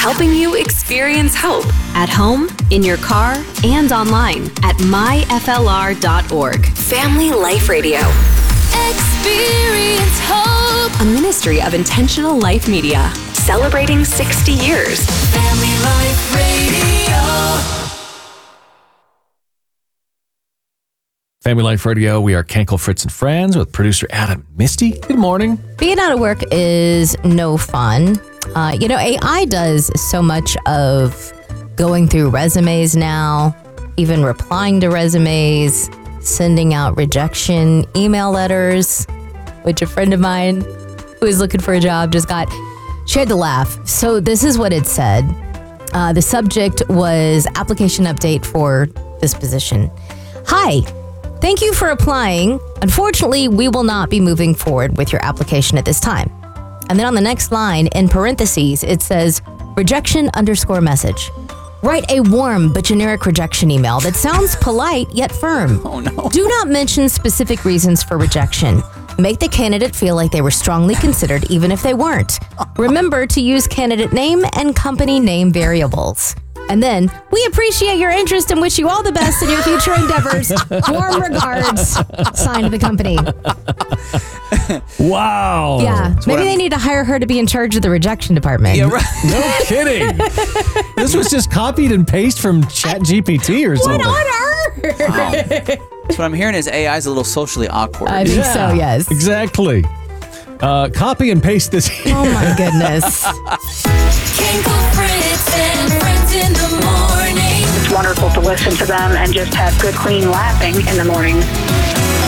helping you experience hope at home, in your car, and online at myflr.org. Family Life Radio. Experience hope. A ministry of Intentional Life Media, celebrating 60 years. Family Life Radio. Family Life Radio, we are Kenkel, Fritz, and Friends with producer Adam and Misty. Good morning. Being out of work is no fun. AI does so much of going through resumes now, even replying to resumes, sending out rejection email letters, which a friend of mine who is looking for a job just got. She had to laugh. So this is what it said. The subject was application update for this position. Hi. Thank you for applying. Unfortunately, we will not be moving forward with your application at this time. And then on the next line, in parentheses, it says, rejection_message. Write a warm but generic rejection email that sounds polite yet firm. Oh, no. Do not mention specific reasons for rejection. Make the candidate feel like they were strongly considered even if they weren't. Remember to use candidate name and company name variables. And then, we appreciate your interest and wish you all the best in your future endeavors. Warm regards. Signed the company. Wow. Yeah. Maybe they need to hire her to be in charge of the rejection department. Yeah, right. No kidding. This was just copied and pasted from ChatGPT or something. What on earth? Wow. So what I'm hearing is AI is a little socially awkward. I think so, yes. Exactly. Copy and paste this. Oh, my goodness. Fritz and Friends in the morning. It's wonderful to listen to them and just have good, clean laughing in the morning.